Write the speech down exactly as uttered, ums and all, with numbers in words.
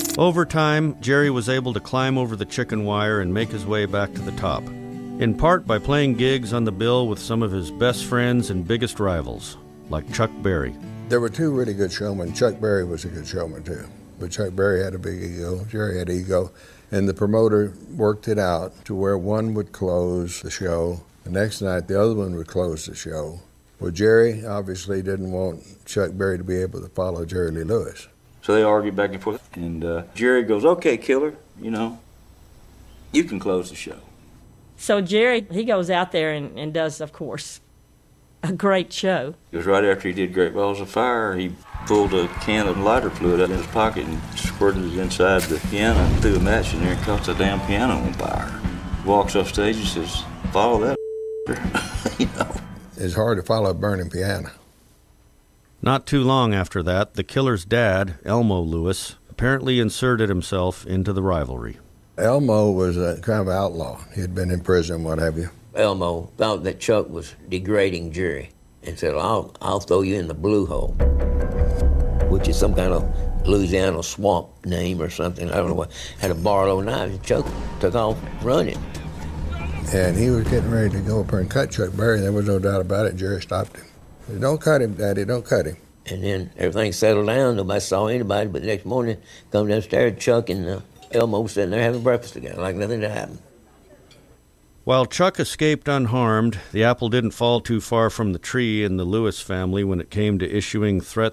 Over time, Jerry was able to climb over the chicken wire and make his way back to the top, in part by playing gigs on the bill with some of his best friends and biggest rivals, like Chuck Berry. There were two really good showmen. Chuck Berry was a good showman, too. But Chuck Berry had a big ego. Jerry had ego. And the promoter worked it out to where one would close the show. The next night, the other one would close the show. Well, Jerry obviously didn't want Chuck Berry to be able to follow Jerry Lee Lewis. So they argued back and forth. And uh, Jerry goes, okay, Killer, you know, you can close the show. So Jerry, he goes out there and, and does, of course, a great show. It was right after he did Great Balls of Fire. He pulled a can of lighter fluid out of his pocket and squirted it inside the piano and threw a match in there and caught the damn piano on fire. Walks off stage and says, follow that, you know. It's hard to follow a burning piano. Not too long after that, the Killer's dad, Elmo Lewis, apparently inserted himself into the rivalry. Elmo was a kind of outlaw. He had been in prison, what have you. Elmo thought that Chuck was degrading Jerry and said, I'll, I'll throw you in the blue hole, which is some kind of Louisiana swamp name or something. I don't know what. Had a Barlow knife, and Chuck took off running. And he was getting ready to go up there and cut Chuck Berry. There was no doubt about it. Jerry stopped him. He said, don't cut him, Daddy, don't cut him. And then everything settled down. Nobody saw anybody, but the next morning, come downstairs, Chuck and uh, Elmo sitting there having breakfast together like nothing had happened. While Chuck escaped unharmed, the apple didn't fall too far from the tree in the Lewis family when it came to issuing threat